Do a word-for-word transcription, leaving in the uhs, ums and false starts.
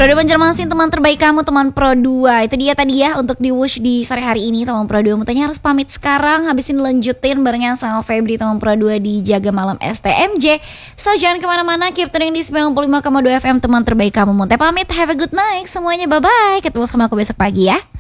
Pro dua Banjarmasin, teman terbaik kamu, teman Pro dua. Itu dia tadi ya untuk di Wush di sore hari ini, teman Pro dua. Mutanya harus pamit sekarang, habis ini lanjutin barengan sama Febri, teman Pro dua di Jaga Malam S T M J. So jangan kemana-mana, keep tuning di sembilan puluh lima koma dua F M, teman terbaik kamu. Mute pamit, have a good night semuanya, bye-bye. Ketemu sama aku besok pagi ya.